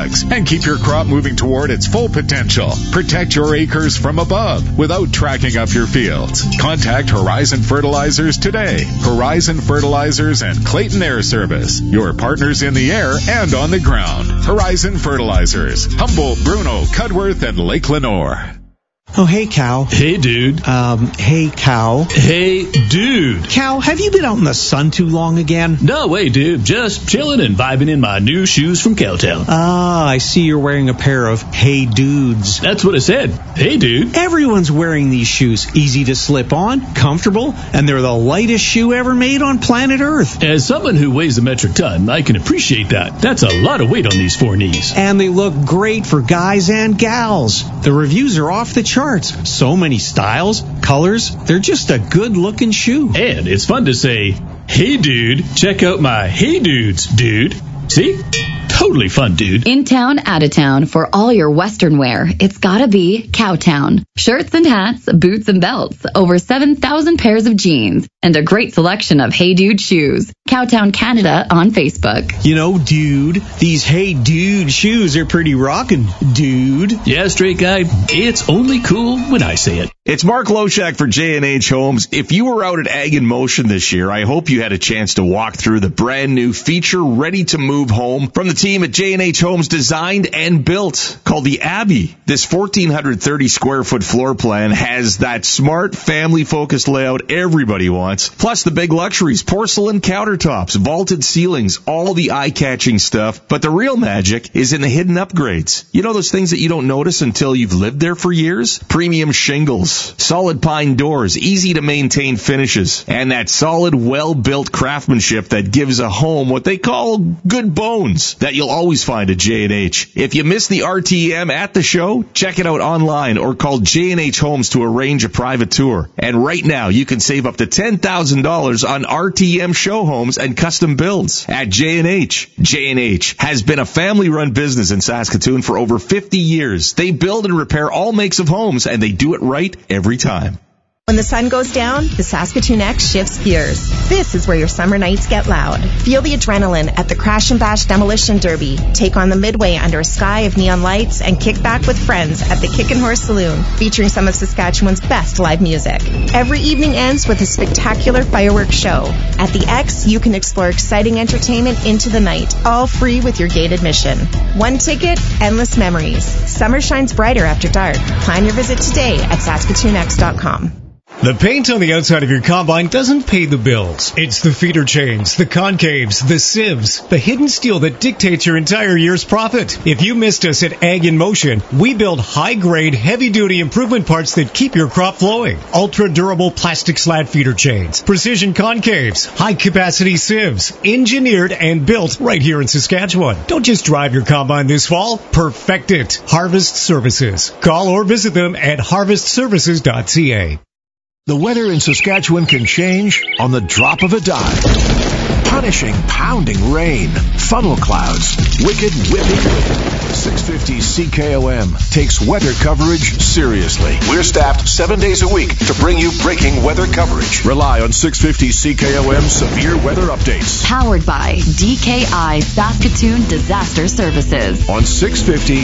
bugs and keep your crop moving toward its full potential. Protect your acres from above without tracking up your fields. Contact Horizon Fertilizers today. Horizon Fertilizers and Clayton Air Service, your partners in the air and on the ground. Horizon Fertilizers, Humboldt, Bruno, Cudworth, and Lake Lenore. Oh, hey, Cow. Hey, dude. Hey, Cow. Hey, dude. Cow, have you been out in the sun too long again? No way, dude. Just chilling and vibing in my new shoes from Cowtown. Ah, I see you're wearing a pair of Hey Dudes. That's what I said. Hey, dude. Everyone's wearing these shoes. Easy to slip on, comfortable, and they're the lightest shoe ever made on planet Earth. As someone who weighs a metric ton, I can appreciate that. That's a lot of weight on these four knees. And they look great for guys and gals. The reviews are off the charts. So many styles, colors. They're just a good-looking shoe. And it's fun to say, hey, dude, check out my Hey Dudes, dude. See? Totally fun, dude. In town, out of town, for all your Western wear, it's gotta be Cowtown. Shirts and hats, boots and belts, over 7,000 pairs of jeans, and a great selection of Hey Dude shoes. Cowtown Canada on Facebook. You know, dude, these Hey Dude shoes are pretty rockin', dude. Yeah, straight guy, it's only cool when I say it. It's Mark Loshak for J&H Homes. If you were out at Ag in Motion this year, I hope you had a chance to walk through the brand new feature ready-to-move home from the team at J&H Homes, designed and built, called the Abbey. This 1,430 square foot floor plan has that smart, family-focused layout everybody wants, plus the big luxuries, porcelain countertops, vaulted ceilings, all the eye-catching stuff. But the real magic is in the hidden upgrades. You know those things that you don't notice until you've lived there for years? Premium shingles, solid pine doors, easy to maintain finishes, and that solid, well-built craftsmanship that gives a home what they call good bones that you'll always find at J&H. If you miss the RTM at the show, check it out online or call J&H Homes to arrange a private tour. And right now, you can save up to $10,000 on RTM show homes and custom builds at J&H. J&H has been a family-run business in Saskatoon for over 50 years. They build and repair all makes of homes, and they do it right every time. When the sun goes down, the Saskatoon X shifts gears. This is where your summer nights get loud. Feel the adrenaline at the Crash and Bash Demolition Derby. Take on the Midway under a sky of neon lights and kick back with friends at the Kick and Horse Saloon, featuring some of Saskatchewan's best live music. Every evening ends with a spectacular fireworks show. At the X, you can explore exciting entertainment into the night, all free with your gate admission. One ticket, endless memories. Summer shines brighter after dark. Plan your visit today at SaskatoonX.com. The paint on the outside of your combine doesn't pay the bills. It's the feeder chains, the concaves, the sieves, the hidden steel that dictates your entire year's profit. If you missed us at Ag in Motion, we build high-grade, heavy-duty improvement parts that keep your crop flowing. Ultra-durable plastic slat feeder chains, precision concaves, high-capacity sieves, engineered and built right here in Saskatchewan. Don't just drive your combine this fall, perfect it. Harvest Services. Call or visit them at harvestservices.ca. The weather in Saskatchewan can change on the drop of a dime. Punishing, pounding rain, funnel clouds, wicked whipping wind. 650 CKOM takes weather coverage seriously. We're staffed 7 days a week to bring you breaking weather coverage. Rely on 650 CKOM severe weather updates. Powered by DKI Saskatoon Disaster Services. On 650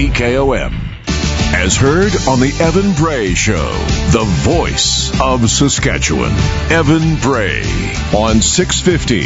CKOM. As heard on the Evan Bray Show, the voice of Saskatchewan. Evan Bray on 650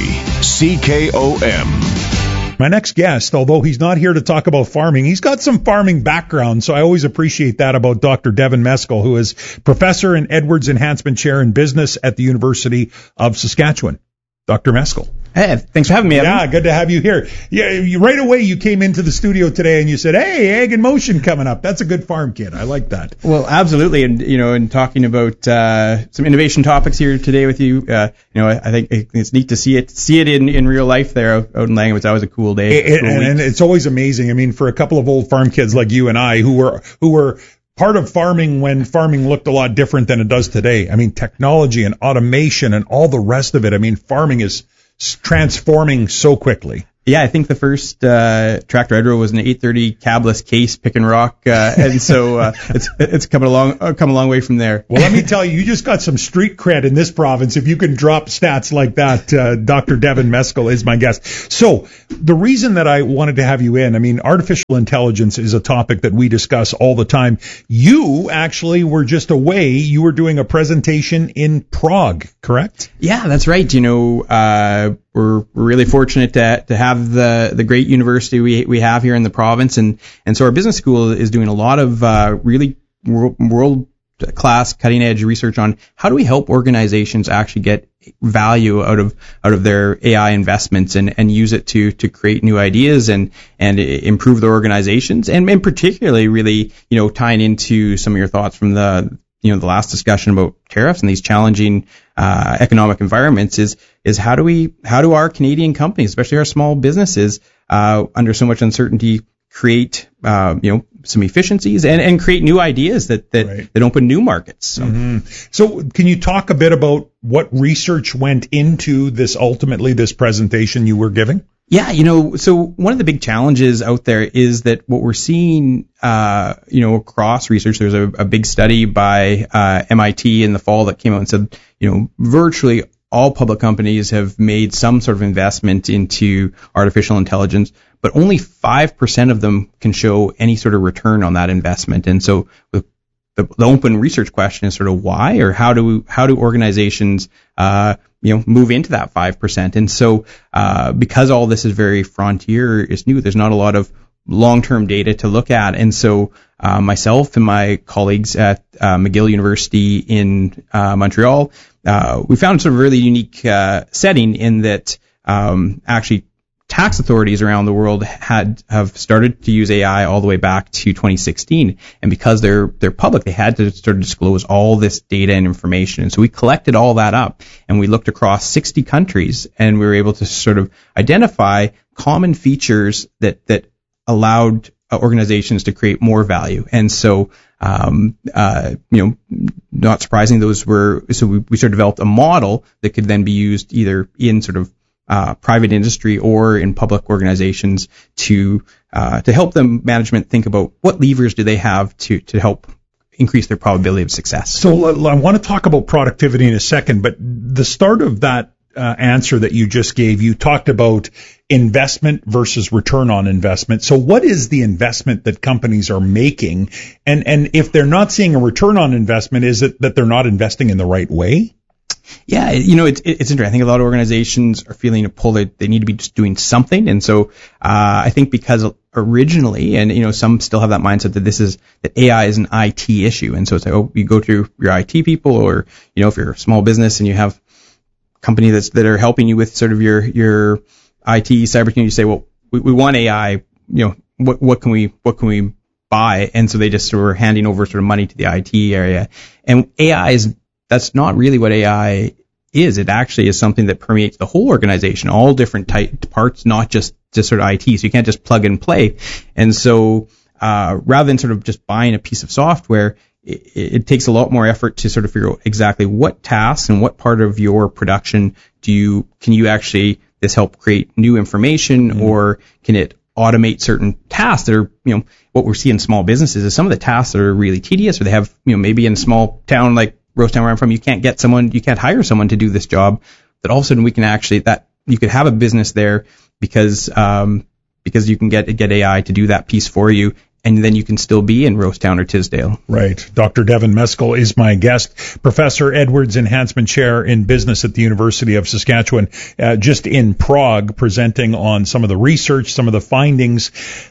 CKOM. My next guest, although he's not here to talk about farming, he's got some farming background, so I always appreciate that about Dr. Devin Meskel, who is professor and Edwards Enhancement Chair in Business at the University of Saskatchewan. Dr. Meskel. Hey, thanks for having me, Evan. Yeah, good to have you here. Yeah, right away you came into the studio today and you said, hey, Ag in Motion coming up. That's a good farm kid. I like that. Well, absolutely. And, and talking about some innovation topics here today with you, I think it's neat to see it in real life there out in Langham. It's always a cool day. And it's always amazing. I mean, for a couple of old farm kids like you and I who were part of farming when farming looked a lot different than it does today. I mean, technology and automation and all the rest of it. I mean, farming is transforming so quickly. Yeah, I think the first tractor I drove was an 830 cabless case, pick and rock, and so it's come a long way from there. Well, let me tell you, you just got some street cred in this province if you can drop stats like that. Dr. Devin Meskel is my guest. So the reason that I wanted to have you in, I mean, artificial intelligence is a topic that we discuss all the time. You actually were just away. You were doing a presentation in Prague, correct? Yeah, that's right. We're really fortunate to have the great university we have here in the province, and so our business school is doing a lot of really world class cutting edge research on how do we help organizations actually get value out of their AI investments and use it to create new ideas and improve their organizations, and particularly really tying into some of your thoughts from the last discussion about tariffs and these challenging economic environments is how do our Canadian companies, especially our small businesses, under so much uncertainty, create some efficiencies and create new ideas that open new markets. So. Mm-hmm. So can you talk a bit about what research went into this presentation you were giving? Yeah, so one of the big challenges out there is that what we're seeing, across research, there's a big study by MIT in the fall that came out and said, virtually all public companies have made some sort of investment into artificial intelligence, but only 5% of them can show any sort of return on that investment. And so the open research question is sort of why, or how do organizations move into that 5%. And so because all this is very frontier, it's new, there's not a lot of long-term data to look at. And so myself and my colleagues at McGill University in Montreal, we found sort of a really unique setting in that actually tax authorities around the world have started to use AI all the way back to 2016, and because they're public, they had to sort of disclose all this data and information. And so we collected all that up, and we looked across 60 countries, and we were able to sort of identify common features that allowed organizations to create more value. And so not surprising, we sort of developed a model that could then be used either in sort of private industry or in public organizations to help them management think about what levers do they have to help increase their probability of success. So I want to talk about productivity in a second, but the start of that answer that you just gave, you talked about investment versus return on investment. So what is the investment that companies are making? And if they're not seeing a return on investment, is it that they're not investing in the right way? Yeah, it's interesting. I think a lot of organizations are feeling a pull that they need to be just doing something. And so, I think because originally, and, some still have that mindset that AI is an IT issue. And so it's like, you go to your IT people, or, if you're a small business and you have a company that are helping you with sort of your IT cybersecurity, you say, well, we want AI, what can we buy? And so they just were handing over sort of money to the IT area. And that's not really what AI is. It actually is something that permeates the whole organization, all different parts, not just sort of IT. So you can't just plug and play. And so, rather than sort of just buying a piece of software, it takes a lot more effort to sort of figure out exactly what tasks and what part of your production can you actually this help create new information, or can it automate certain tasks that are, what we're seeing in small businesses is some of the tasks that are really tedious, or they have, maybe in a small town like Rosetown where I'm from, you can't hire someone to do this job, that all of a sudden we can actually, that you could have a business there because you can get AI to do that piece for you, and then you can still be in Rosetown or Tisdale. Right. Dr. Devin Meskel is my guest, Professor Edwards Enhancement Chair in Business at the University of Saskatchewan, just in Prague, presenting on some of the research, some of the findings.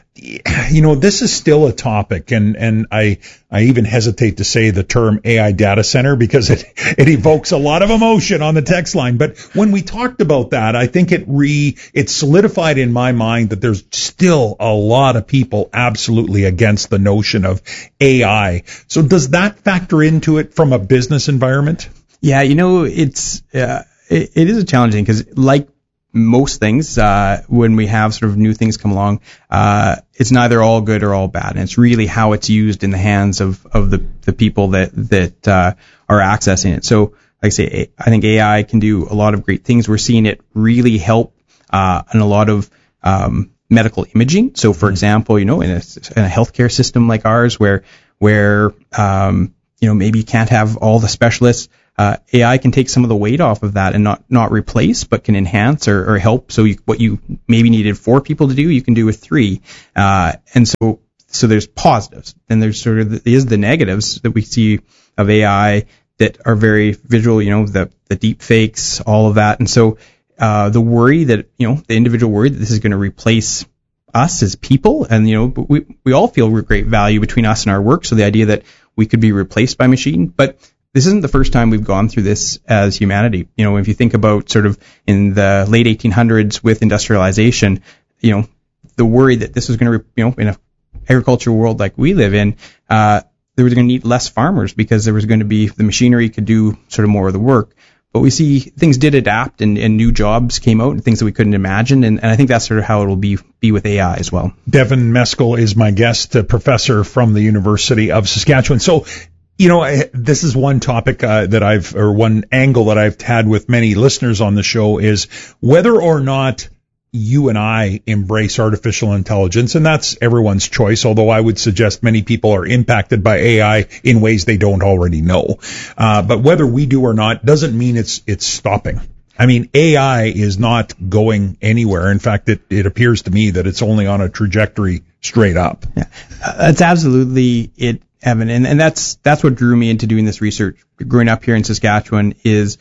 This is still a topic, and I even hesitate to say the term AI data center because it evokes a lot of emotion on the text line. But when we talked about that, I think it solidified in my mind that there's still a lot of people absolutely against the notion of AI. So does that factor into it from a business environment? Yeah, it is a challenging, because like most things, when we have sort of new things come along, it's neither all good or all bad. And it's really how it's used in the hands of the people that are accessing it. So, like I say, I think AI can do a lot of great things. We're seeing it really help in a lot of medical imaging. So, for example, in a healthcare system like ours, where maybe you can't have all the specialists, AI can take some of the weight off of that and not replace, but can enhance or help. So what you maybe needed 4 people to do, you can do with 3. And so there's positives, and there's sort of the negatives that we see of AI that are very visual, the deep fakes, all of that. And so the worry that, the individual worry that this is going to replace us as people, and, we all feel great value between us and our work. So the idea that we could be replaced by machine, but this isn't the first time we've gone through this as humanity. If you think about sort of in the late 1800s with industrialization, the worry that this was going to, in an agricultural world like we live in, there was going to need less farmers because there was going to be, the machinery could do sort of more of the work. But we see things did adapt and new jobs came out and things that we couldn't imagine. And I think that's sort of how it will be with AI as well. Devin Meskel is my guest, a professor from the University of Saskatchewan. So, this is one topic one angle that I've had with many listeners on the show is whether or not you and I embrace artificial intelligence, and that's everyone's choice, although I would suggest many people are impacted by AI in ways they don't already know. But whether we do or not doesn't mean it's stopping. I mean, AI is not going anywhere. In fact, it appears to me that it's only on a trajectory straight up. Yeah, that's absolutely it, Evan. And that's what drew me into doing this research. Growing up here in Saskatchewan is,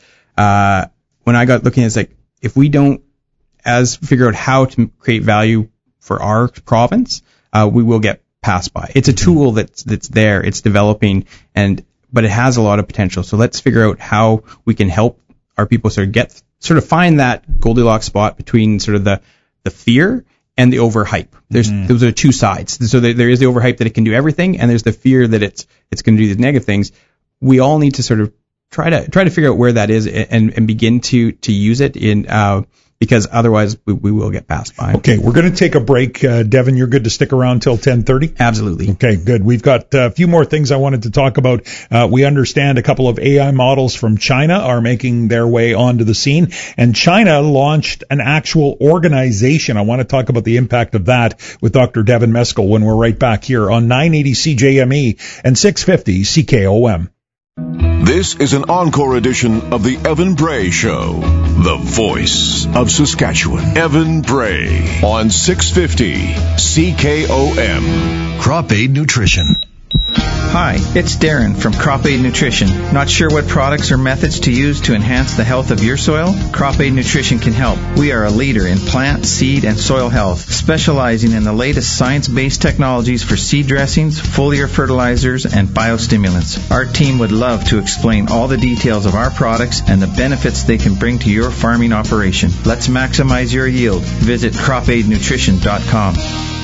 when I got looking, it's like, if we don't figure out how to create value for our province, we will get passed by. It's a tool that's there, it's developing, but it has a lot of potential. So let's figure out how we can help our people sort of find that Goldilocks spot between sort of the fear and the overhype. Those are 2 sides. So there is the overhype that it can do everything, and there's the fear that it's going to do these negative things. We all need to sort of try to figure out where that is and begin to use it because otherwise we will get passed by. Okay, we're going to take a break. Devin, you're good to stick around till 10:30? Absolutely. Okay, good. We've got a few more things I wanted to talk about. We understand a couple of AI models from China are making their way onto the scene, and China launched an actual organization. I want to talk about the impact of that with Dr. Devin Meskel when we're right back here on 980 CJME and 650 CKOM. This is an encore edition of the Evan Bray Show, the voice of Saskatchewan. Evan Bray on 650 CKOM. Crop Aid Nutrition. Hi, it's Darren from Crop Aid Nutrition. Not sure what products or methods to use to enhance the health of your soil? Crop Aid Nutrition can help. We are a leader in plant, seed, and soil health, specializing in the latest science-based technologies for seed dressings, foliar fertilizers, and biostimulants. Our team would love to explain all the details of our products and the benefits they can bring to your farming operation. Let's maximize your yield. Visit cropaidnutrition.com.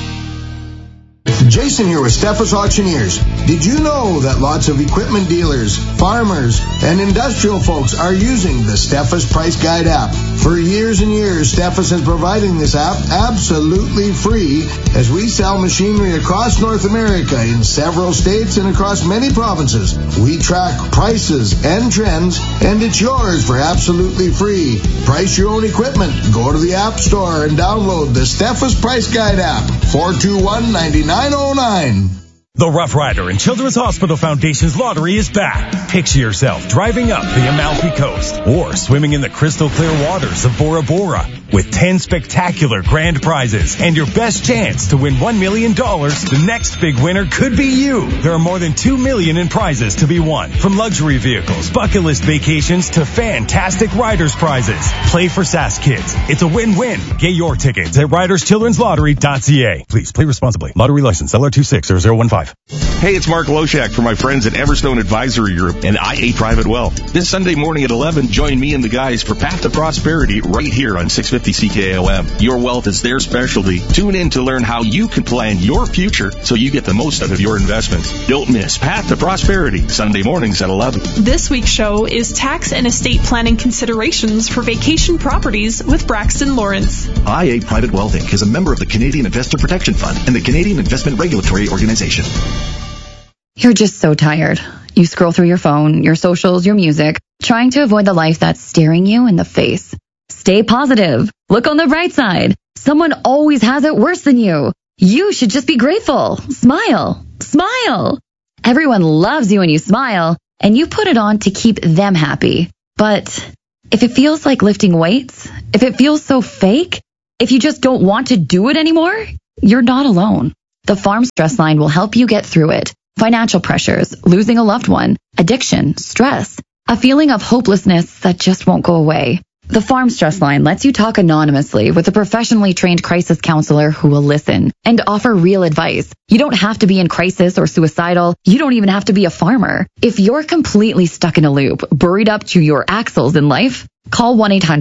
Jason here with Steffes Auctioneers. Did you know that lots of equipment dealers, farmers, and industrial folks are using the Steffes Price Guide app? For years and years, Steffes is providing this app absolutely free as we sell machinery across North America in several states and across many provinces. We track prices and trends, and it's yours for absolutely free. Price your own equipment. Go to the App Store and download the Steffes Price Guide app. 421-9909. The Rough Rider and Children's Hospital Foundation's lottery is back. Picture yourself driving up the Amalfi Coast or swimming in the crystal clear waters of Bora Bora with 10 spectacular grand prizes and your best chance to win $1 million. The next big winner could be you. There are more than $2 million in prizes to be won, from luxury vehicles, bucket list vacations to fantastic riders prizes. Play for SAS Kids. It's a win-win. Get your tickets at riderschildren'slottery.ca. Please play responsibly. Lottery license LR260015. Hey, it's Mark Loshak from my friends at Everstone Advisory Group and IA Private Wealth. This Sunday morning at 11, join me and the guys for Path to Prosperity right here on 650 CKOM. Your wealth is their specialty. Tune in to learn how you can plan your future so you get the most out of your investments. Don't miss Path to Prosperity, Sunday mornings at 11. This week's show is tax and estate planning considerations for vacation properties with Braxton Lawrence. IA Private Wealth Inc. is a member of the Canadian Investor Protection Fund and the Canadian Investment Regulatory Organization. You're just so tired. You scroll through your phone, your socials, your music, trying to avoid the life that's staring you in the face. Stay positive. Look on the bright side. Someone always has it worse than you. You should just be grateful. Smile. Smile. Everyone loves you when you smile, and you put it on to keep them happy. But if it feels like lifting weights, if it feels so fake, if you just don't want to do it anymore, you're not alone. The Farm Stress Line will help you get through it. Financial pressures, losing a loved one, addiction, stress, a feeling of hopelessness that just won't go away. The Farm Stress Line lets you talk anonymously with a professionally trained crisis counselor who will listen and offer real advice. You don't have to be in crisis or suicidal. You don't even have to be a farmer. If you're completely stuck in a loop, buried up to your axles in life, call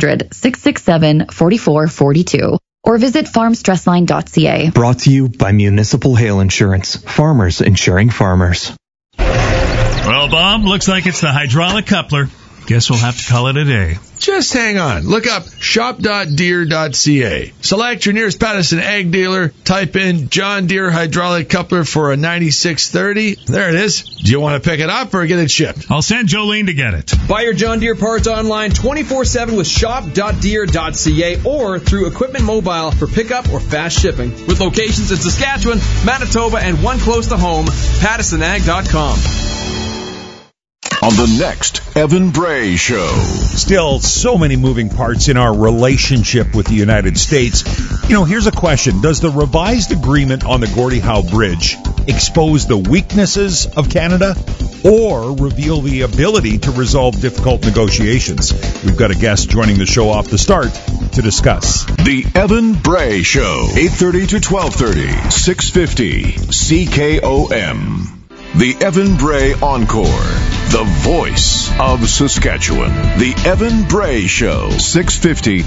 1-800-667-4442 or visit farmstressline.ca. Brought to you by Municipal Hail Insurance. Farmers insuring farmers. Well, Bob, looks like it's the hydraulic coupler. Guess we'll have to call it a day. Just hang on. Look up shop.deere.ca. Select your nearest Patterson Ag dealer. Type in John Deere hydraulic coupler for a 9630. There it is. Do you want to pick it up or get it shipped? I'll send Jolene to get it. Buy your John Deere parts online 24/7 with shop.deere.ca or through Equipment Mobile for pickup or fast shipping. With locations in Saskatchewan, Manitoba, and one close to home, PattersonAg.com. On the next Evan Bray Show. Still so many moving parts in our relationship with the United States. Here's a question. Does the revised agreement on the Gordie Howe Bridge expose the weaknesses of Canada or reveal the ability to resolve difficult negotiations? We've got a guest joining the show off the start to discuss. The Evan Bray Show, 8:30 to 12:30, 650 CKOM. The Evan Bray Encore, the voice of Saskatchewan. The Evan Bray Show, 650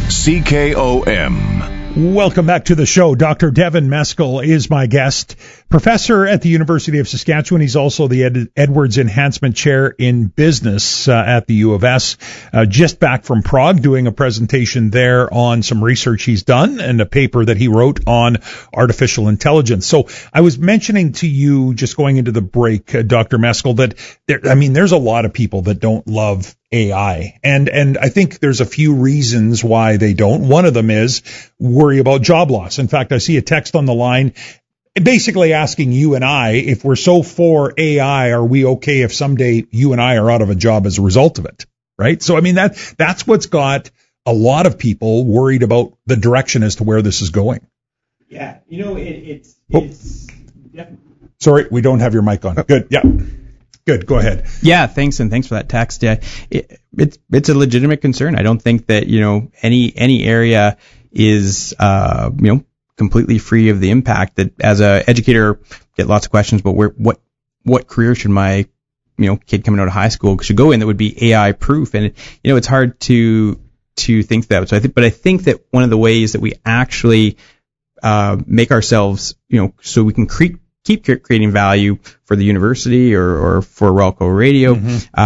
CKOM. Welcome back to the show. Dr. Devin Meskel is my guest, professor at the University of Saskatchewan. He's also the Edwards Enhancement Chair in Business at the U of S. Just back from Prague doing a presentation there on some research he's done and a paper that he wrote on artificial intelligence. So I was mentioning to you just going into the break, Dr. Meskel, that there's a lot of people that don't love AI. And I think there's a few reasons why they don't. One of them is worry about job loss. In fact, I see a text on the line basically asking you and I, if we're so for AI, are we okay if someday you and I are out of a job as a result of it? Right? So, that's what's got a lot of people worried about the direction as to where this is going. Yeah. It's definitely. Sorry, we don't have your mic on. Good. Yeah. Good. Go ahead. Yeah. Thanks for that text. Yeah. It's a legitimate concern. I don't think that, any area is, completely free of the impact that as a educator get lots of questions about what career should my, kid coming out of high school should go in that would be AI proof. And, it's hard to think that. So I think that one of the ways that we actually, make ourselves, so we can keep creating value for the university or for Ralco Radio,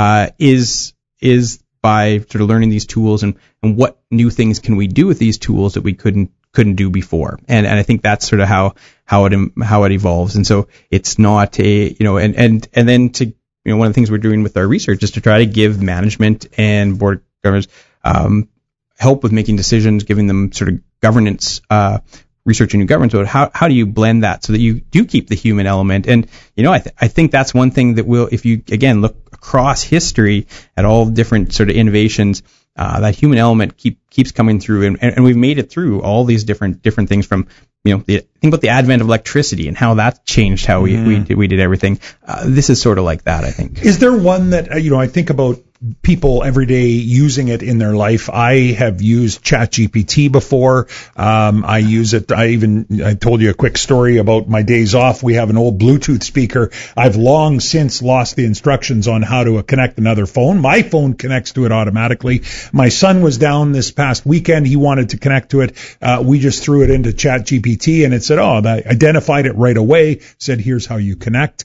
is by sort of learning these tools and what new things can we do with these tools that we couldn't do before. And I think that's sort of how it evolves. And so it's not and then to, one of the things we're doing with our research is to try to give management and board governors, help with making decisions, giving them sort of governance, researching new governments. So how do you blend that so that you do keep the human element? And, I think that's one thing that if you, again, look across history at all different sort of innovations, that human element keeps coming through. And we've made it through all these different things from, think about the advent of electricity and how that changed how we did everything. This is sort of like that, I think. Is there one that, I think about people every day using it in their life? I have used ChatGPT before. I use it. I told you a quick story about my days off. We have an old Bluetooth speaker. I've long since lost the instructions on how to connect another phone. My phone connects to it automatically. My son was down this past weekend. He wanted to connect to it. We just threw it into ChatGPT and it said, that identified it right away, said, here's how you connect.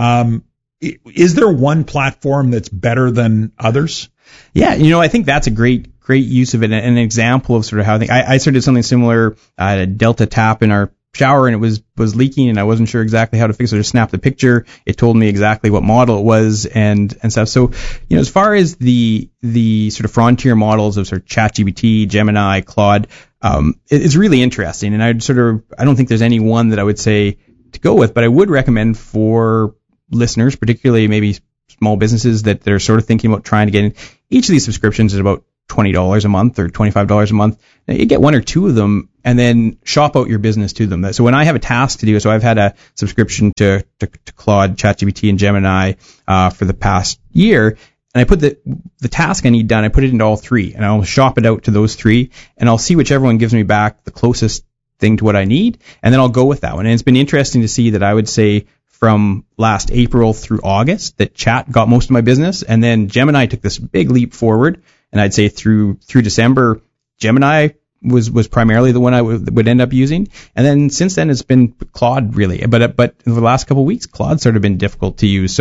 Is there one platform that's better than others? Yeah, I think that's a great use of it and an example of sort of how I sort of did something similar at a Delta Tap in our shower and it was leaking and I wasn't sure exactly how to fix it. I just snapped the picture. It told me exactly what model it was and stuff. So, as far as the sort of frontier models of sort of ChatGPT, Gemini, Claude, it's really interesting. And I don't think there's any one that I would say to go with, but I would recommend for listeners, particularly maybe small businesses that are sort of thinking about trying to get in. Each of these subscriptions is about $20 a month or $25 a month. Now, you get one or two of them and then shop out your business to them. So when I have a task to do, so I've had a subscription to Claude, ChatGPT, and Gemini for the past year, and I put the task I need done, I put it into all three, and I'll shop it out to those three, and I'll see whichever one gives me back the closest thing to what I need, and then I'll go with that one. And it's been interesting to see that I would say from last April through August that Chat got most of my business, and then Gemini took this big leap forward. And I'd say through December, Gemini was primarily the one I would end up using. And then since then, it's been Claude really. But in the last couple of weeks, Claude's sort of been difficult to use.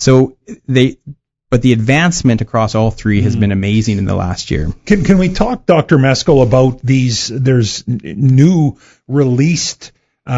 But the advancement across all three has been amazing in the last year. Can we talk, Dr. Meskel, about these? There's new released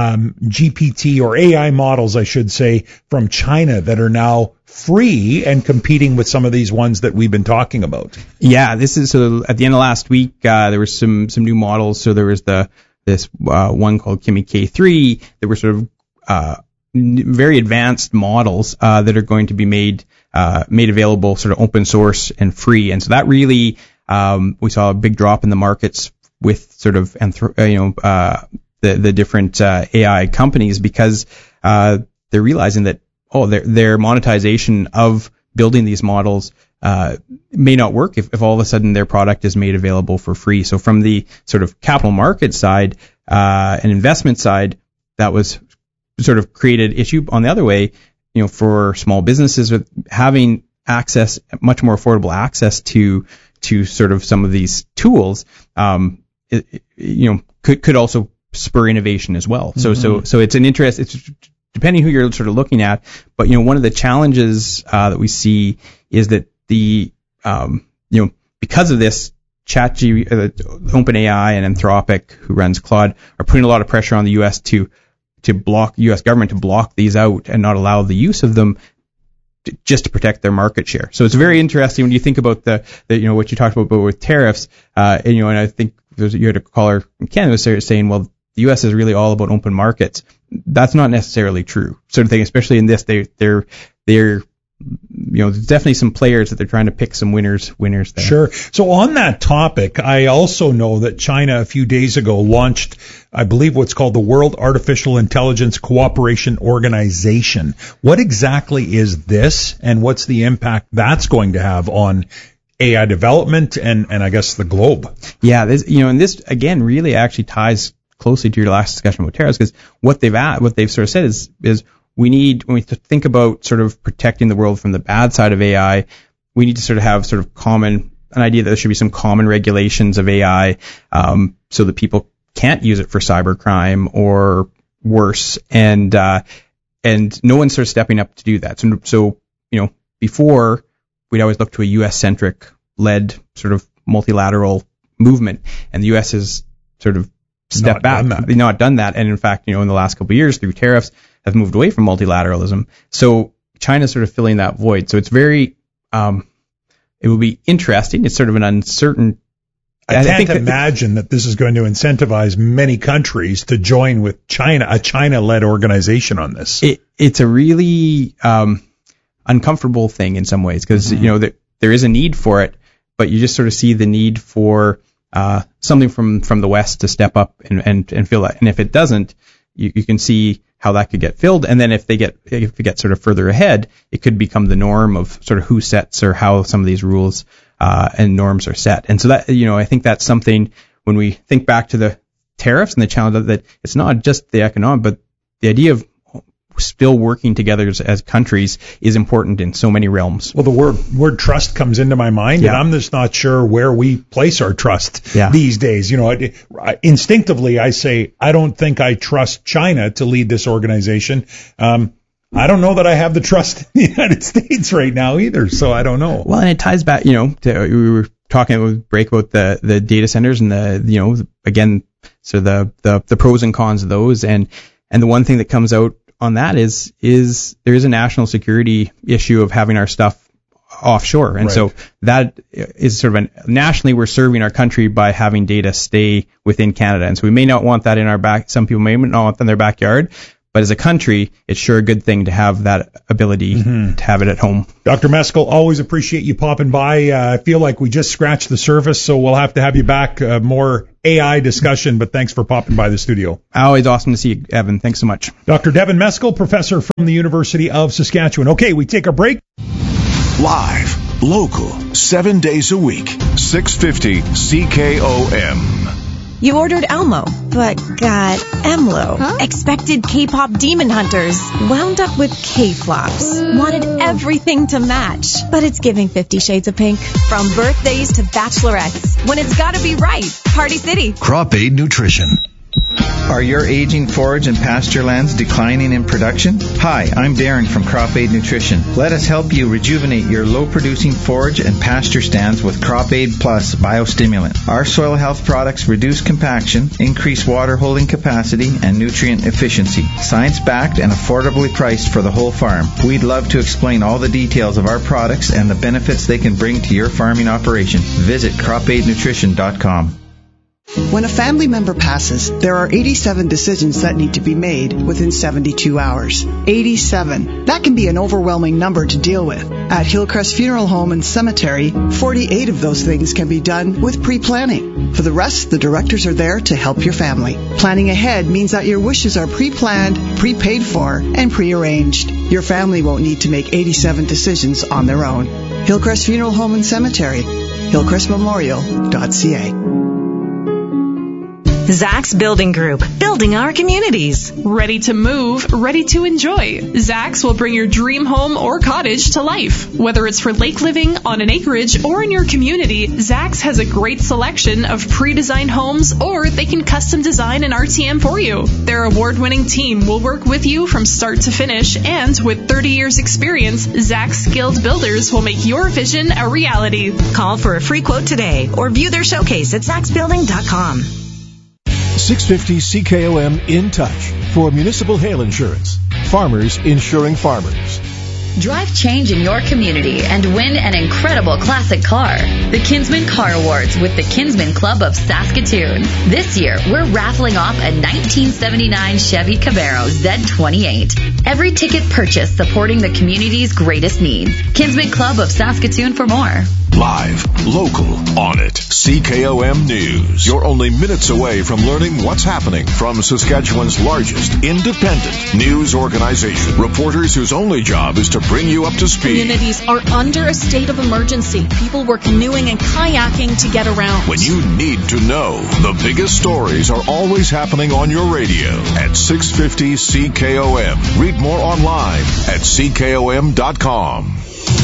GPT or AI models, I should say, from China that are now free and competing with some of these ones that we've been talking about. Yeah, so at the end of last week, there were some new models. So there was this one called Kimi K3. There were sort of very advanced models that are going to be made available sort of open source and free. And so that really we saw a big drop in the markets with sort of the different AI companies because they're realizing that their monetization of building these models may not work if all of a sudden their product is made available for free. So from the sort of capital market side and investment side, that was sort of created issue. On the other way, for small businesses with having access, much more affordable access to sort of some of these tools, could also spur innovation as well. So it's an interest. It's depending who you're sort of looking at. But one of the challenges that we see is that because of this, OpenAI and Anthropic, who runs Claude, are putting a lot of pressure on the U.S. to block U.S. government to block these out and not allow the use of them just to protect their market share. So it's very interesting when you think about the what you talked about with tariffs. And I think you had a caller in Canada saying, well, the U.S. is really all about open markets. That's not necessarily true, sort of thing. Especially in this, they're there's definitely some players that they're trying to pick some winners there. Sure. So on that topic, I also know that China a few days ago launched, I believe, what's called the World Artificial Intelligence Cooperation Organization. What exactly is this, and what's the impact that's going to have on AI development and I guess the globe? Yeah, and this again really actually ties closely to your last discussion about tariffs, because what they've sort of said is we need, when we think about sort of protecting the world from the bad side of AI, we need to sort of have sort of an idea that there should be some common regulations of AI, so that people can't use it for cybercrime or worse, and no one's sort of stepping up to do that. So before we'd always look to a U.S.-centric led sort of multilateral movement, and the U.S. has sort of stepped back. They've not done that, and in fact, in the last couple of years through tariffs, have moved away from multilateralism. So China's sort of filling that void. So it's very, it will be interesting. It's sort of an uncertain. I can't imagine that this is going to incentivize many countries to join with China, a China-led organization on this. It's a really uncomfortable thing in some ways, because there is a need for it, but you just sort of see the need for something from the West to step up and fill that. And if it doesn't, you can see how that could get filled. And then if it gets sort of further ahead, it could become the norm of sort of who sets or how some of these rules and norms are set. And so that, I think that's something when we think back to the tariffs and the challenge that it's not just the economic, but the idea of still working together as countries is important in so many realms. Well, the word trust comes into my mind, and I'm just not sure where we place our trust these days. Instinctively, I say, I don't think I trust China to lead this organization. I don't know that I have the trust in the United States right now either, so I don't know. Well, and it ties back, we were talking with break about the data centers and again, So the pros and cons of those, and the one thing that comes out on that is there is a national security issue of having our stuff offshore. And so that is sort of nationally we're serving our country by having data stay within Canada. And so we may not want that in our back. Some people may not want that in their backyard. But as a country, it's sure a good thing to have that ability to have it at home. Dr. Meskel, always appreciate you popping by. I feel like we just scratched the surface, so we'll have to have you back, more AI discussion, but thanks for popping by the studio. Always awesome to see you, Evan. Thanks so much. Dr. Devin Meskel, professor from the University of Saskatchewan. Okay, we take a break. Live, local, 7 days a week, 650 CKOM. You ordered Elmo, but got Emlo. Huh? Expected K-pop demon hunters. Wound up with K-flops. Wanted everything to match. But it's giving 50 Shades of Pink. From birthdays to bachelorettes. When it's gotta be right. Party City. Crop Aid Nutrition. Are your aging forage and pasture lands declining in production? Hi, I'm Darren from Crop Aid Nutrition. Let us help you rejuvenate your low-producing forage and pasture stands with Crop Aid Plus Biostimulant. Our soil health products reduce compaction, increase water holding capacity, and nutrient efficiency. Science-backed and affordably priced for the whole farm. We'd love to explain all the details of our products and the benefits they can bring to your farming operation. Visit cropaidnutrition.com. When a family member passes, there are 87 decisions that need to be made within 72 hours. 87. That can be an overwhelming number to deal with. At Hillcrest Funeral Home and Cemetery, 48 of those things can be done with pre-planning. For the rest, the directors are there to help your family. Planning ahead means that your wishes are pre-planned, pre-paid for, and pre-arranged. Your family won't need to make 87 decisions on their own. Hillcrest Funeral Home and Cemetery, hillcrestmemorial.ca. Zach's Building Group, building our communities. Ready to move, ready to enjoy. Zach's will bring your dream home or cottage to life. Whether it's for lake living, on an acreage, or in your community, Zach's has a great selection of pre-designed homes, or they can custom design an RTM for you. Their award-winning team will work with you from start to finish, and with 30 years experience, Zach's skilled builders will make your vision a reality. Call for a free quote today, or view their showcase at zachsbuilding.com. 650 CKOM in touch for municipal hail insurance. Farmers insuring farmers. Drive change in your community and win an incredible classic car. The Kinsman Car Awards with the Kinsman Club of Saskatoon. This year, we're raffling off a 1979 Chevy Camaro Z28. Every ticket purchased supporting the community's greatest needs. Kinsman Club of Saskatoon for more. Live, local, on it. CKOM News. You're only minutes away from learning what's happening from Saskatchewan's largest independent news organization. Reporters whose only job is to bring you up to speed. Communities are under a state of emergency. People were canoeing and kayaking to get around. When you need to know, the biggest stories are always happening on your radio at 650 CKOM. Read more online at CKOM.com.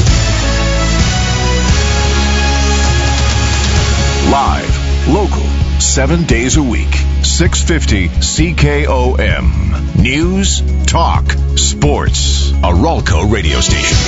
Live, local, 7 days a week, 650 CKOM. News, talk, sports. A Ralco radio station.